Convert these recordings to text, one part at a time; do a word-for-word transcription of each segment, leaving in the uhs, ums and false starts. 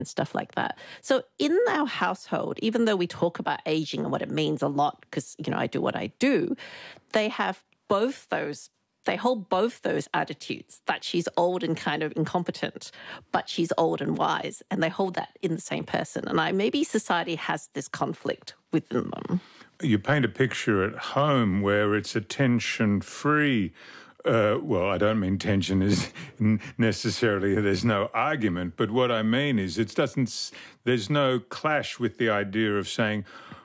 and stuff like that. So in our household, even though we talk about aging and what it means a lot, because, you know, I do what I do, they have both those, they hold both those attitudes, that she's old and kind of incompetent, but she's old and wise, and they hold that in the same person. And I maybe society has this conflict within them. You paint a picture at home where it's a tension-free. Uh, well, I don't mean tension is necessarily there's no argument, but what I mean is it doesn't. There's no clash with the idea of saying,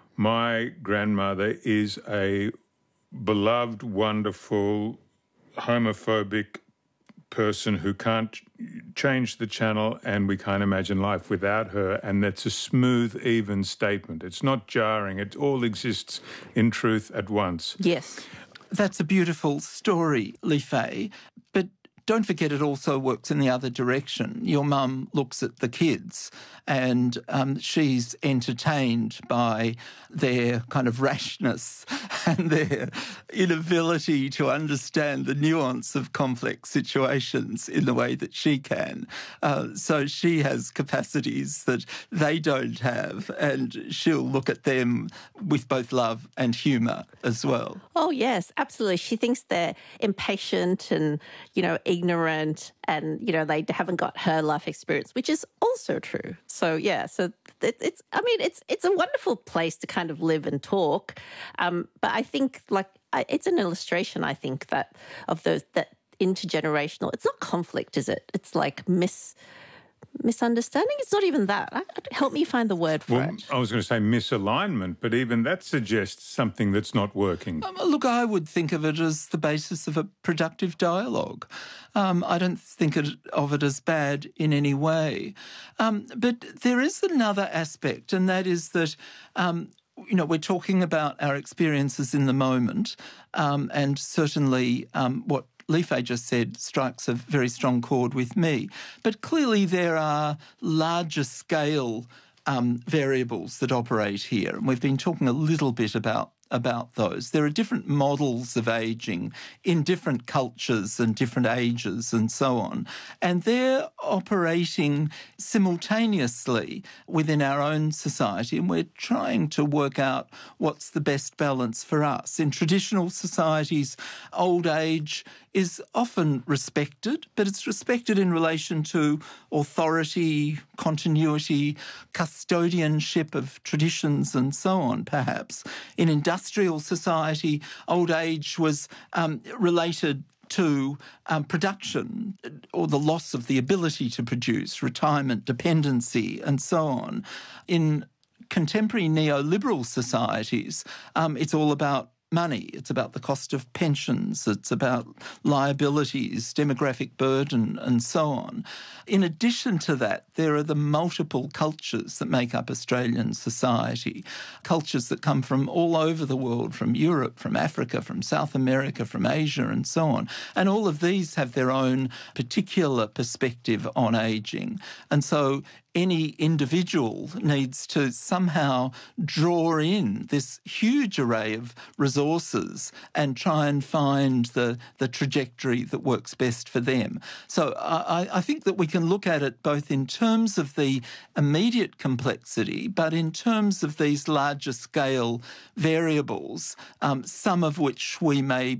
my grandmother is a beloved, wonderful, homophobic person who can't change the channel, and we can't imagine life without her, and that's a smooth, even statement. It's not jarring. It all exists in truth at once. Yes. That's a beautiful story, Li Fei, but don't forget it also works in the other direction. Your mum looks at the kids and um, she's entertained by their kind of rashness and their inability to understand the nuance of complex situations in the way that she can. Uh, so she has capacities that they don't have, and she'll look at them with both love and humour as well. Oh, yes, absolutely. She thinks they're impatient and, you know, ignorant, and, you know, they haven't got her life experience, which is also true. So, yeah, so it, it's, I mean, it's it's a wonderful place to kind of live and talk. Um, but I think, like, I, it's an illustration, I think, that of those, that intergenerational, it's not conflict, is it? It's like mis... misunderstanding? It's not even that. Help me find the word for well, it. I was going to say misalignment, but even that suggests something that's not working. Um, look, I would think of it as the basis of a productive dialogue. Um, I don't think it, of it as bad in any way. Um, but there is another aspect, and that is that um, you know, we're talking about our experiences in the moment, um, and certainly um, what Li Fei just said strikes a very strong chord with me. But clearly there are larger scale um, variables that operate here, and we've been talking a little bit about about those. There are different models of ageing in different cultures and different ages and so on, and they're operating simultaneously within our own society, and we're trying to work out what's the best balance for us. In traditional societies, old age is often respected, but it's respected in relation to authority, continuity, custodianship of traditions and so on, perhaps. In industrial society, old age was um, related to um, production or the loss of the ability to produce, retirement, dependency, and so on. In contemporary neoliberal societies, um, it's all about money. It's about the cost of pensions. It's about liabilities, demographic burden, and so on. In addition to that, there are the multiple cultures that make up Australian society, cultures that come from all over the world, from Europe, from Africa, from South America, from Asia, and so on. And all of these have their own particular perspective on ageing. And so any individual needs to somehow draw in this huge array of resources and try and find the, the trajectory that works best for them. So I, I think that we can look at it both in terms of the immediate complexity, but in terms of these larger scale variables, um, some of which we may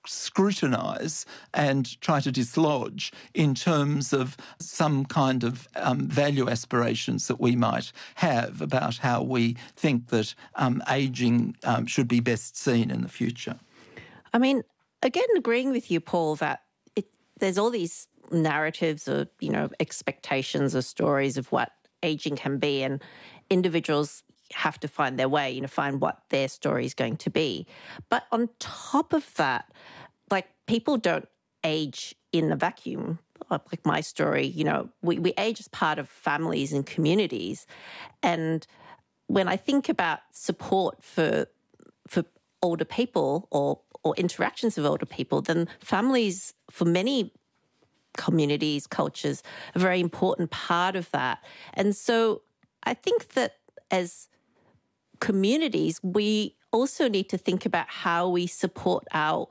scrutinise and try to dislodge in terms of some kind of um, value aspirations that we might have about how we think that um, ageing um, should be best seen in the future. I mean, again, agreeing with you, Paul, that it, there's all these narratives or, you know, expectations or stories of what ageing can be, and individuals have to find their way, you know, find what their story is going to be. But on top of that, like, people don't age in a vacuum. Like my story, you know, we, we age as part of families and communities. And when I think about support for for older people or or interactions with older people, then families, for many communities, cultures, a very important part of that. And so I think that as communities, we also need to think about how we support our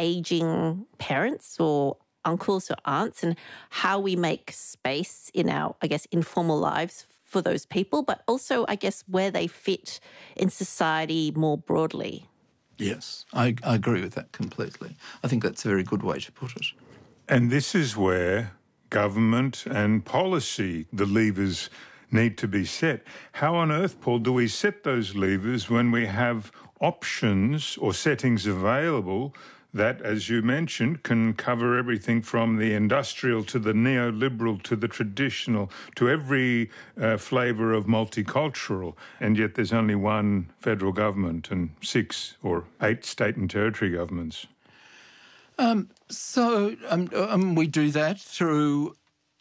aging parents or uncles or aunts, and how we make space in our, I guess, informal lives for those people, but also, I guess, where they fit in society more broadly. Yes, I, I agree with that completely. I think that's a very good way to put it. And this is where government and policy, the levers, need to be set. How on earth, Paul, do we set those levers when we have options or settings available that, as you mentioned, can cover everything from the industrial to the neoliberal to the traditional to every uh, flavour of multicultural, and yet there's only one federal government and six or eight state and territory governments? Um, so um, um, we do that through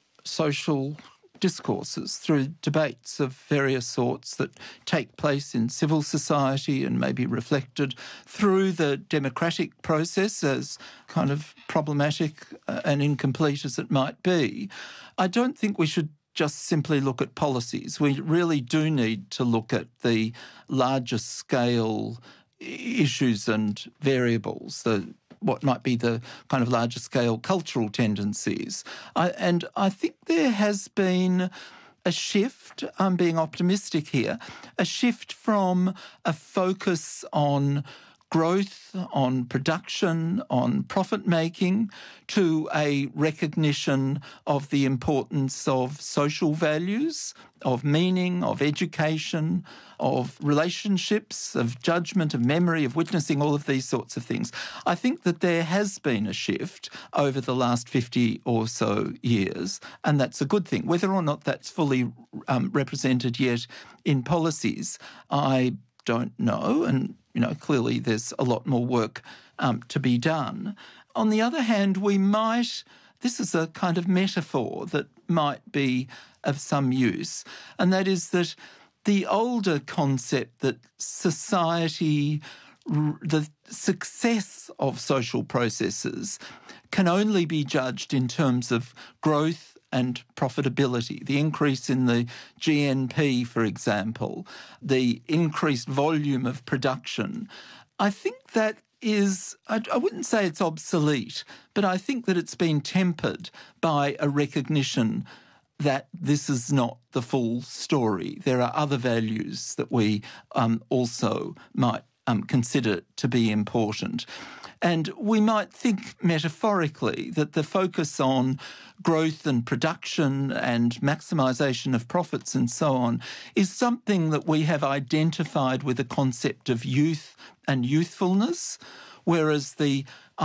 social discourses, through debates of various sorts that take place in civil society and may be reflected through the democratic process, as kind of problematic and incomplete as it might be. I don't think we should just simply look at policies. We really do need to look at the larger scale issues and variables, the what might be the kind of larger scale cultural tendencies. I, and I think there has been a shift, I'm being optimistic here, a shift from a focus on growth, on production, on profit-making, to a recognition of the importance of social values, of meaning, of education, of relationships, of judgment, of memory, of witnessing, all of these sorts of things. I think that there has been a shift over the last fifty or so years, and that's a good thing. Whether or not that's fully um, represented yet in policies, I don't know, and you know, clearly there's a lot more work um, to be done. On the other hand, we might, this is a kind of metaphor that might be of some use, and that is that the older concept that society, the success of social processes can only be judged in terms of growth and profitability, the increase in the G N P, for example, the increased volume of production, I think that is, I, I wouldn't say it's obsolete, but I think that it's been tempered by a recognition that this is not the full story. There are other values that we um, also might um, consider to be important. And we might think metaphorically that the focus on growth and production and maximisation of profits and so on is something that we have identified with the concept of youth and youthfulness, whereas the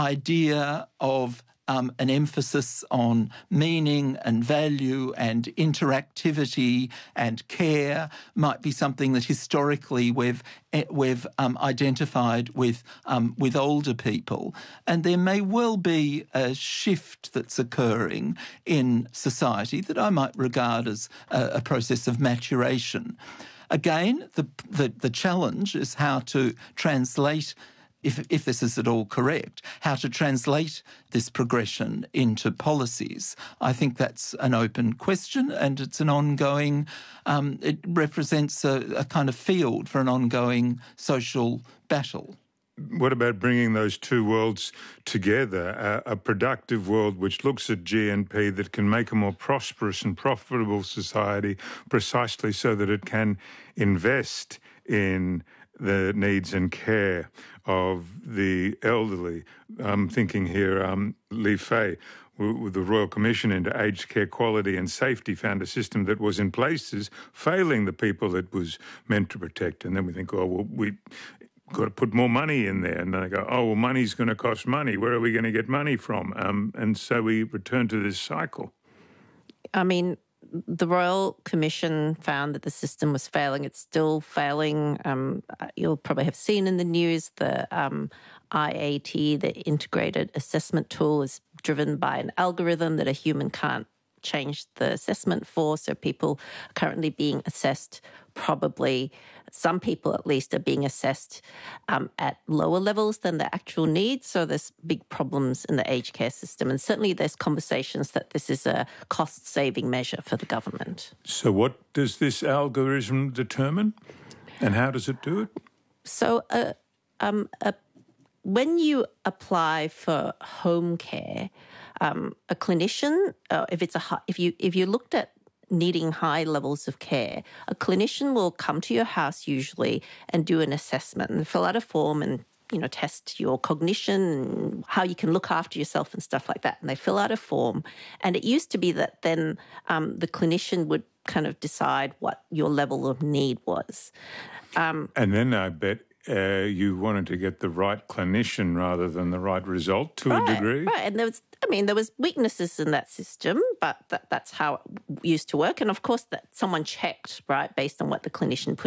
idea of Um, an emphasis on meaning and value and interactivity and care might be something that historically we've we've um, identified with um, with older people, and there may well be a shift that's occurring in society that I might regard as a, a process of maturation. Again, the, the the challenge is how to translate, If, if this is at all correct, how to translate this progression into policies. I think that's an open question, and it's an ongoing, um, it represents a, a kind of field for an ongoing social battle. What about bringing those two worlds together, a, a productive world which looks at G N P that can make a more prosperous and profitable society precisely so that it can invest in the needs and care of the elderly? I'm thinking here, um, Lee Fay, with the Royal Commission into Aged Care Quality and Safety, found a system that was in places failing the people it was meant to protect. And then we think, oh, well, we got to put more money in there. And then they go, oh, well, money's going to cost money. Where are we going to get money from? Um, and so we return to this cycle. I mean, the Royal Commission found that the system was failing. It's still failing. Um, you'll probably have seen in the news the um, I A T, the Integrated Assessment Tool, is driven by an algorithm that a human can't change the assessment for. So people are currently being assessed, probably some people at least are being assessed um, at lower levels than their actual needs. So there's big problems in the aged care system. And certainly there's conversations that this is a cost-saving measure for the government. So what does this algorithm determine, and how does it do it? So uh, um, uh, when you apply for home care, um, a clinician, uh, if it's a if you if you looked at needing high levels of care, a clinician will come to your house usually and do an assessment and fill out a form and, you know, test your cognition and how you can look after yourself and stuff like that. And they fill out a form. And it used to be that then um, the clinician would kind of decide what your level of need was. Um, and then I bet uh, you wanted to get the right clinician rather than the right result to right, a degree. Right, and there was, I mean, there was weaknesses in that system, but that, that's how it used to work. And of course, that someone checked, right, based on what the clinician put